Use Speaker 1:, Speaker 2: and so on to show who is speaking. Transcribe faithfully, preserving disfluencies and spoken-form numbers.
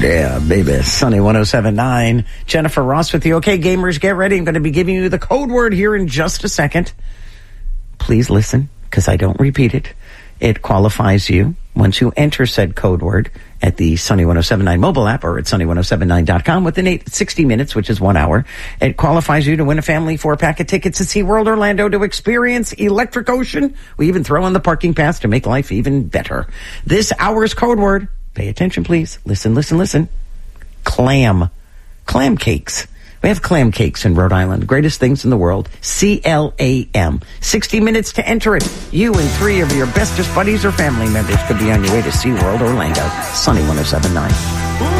Speaker 1: Yeah, baby. Sunny one oh seven point nine. Jennifer Ross with you. Okay, gamers, get ready. I'm going to be giving you the code word here in just a second. Please listen, because I don't repeat it. It qualifies you once you enter said code word at the Sunny one oh seven point nine mobile app or at sunny one oh seven nine dot com within eight, sixty minutes, which is one hour. It qualifies you to win a family four-pack of tickets to SeaWorld Orlando to experience Electric Ocean. We even throw in the parking pass to make life even better. This hour's code word, pay attention, please. Listen, listen, listen. Clam. Clam cakes. We have clam cakes in Rhode Island. Greatest things in the world. C L A M. sixty minutes to enter it. You and three of your bestest buddies or family members could be on your way to SeaWorld Orlando. Sunny one oh seven point nine.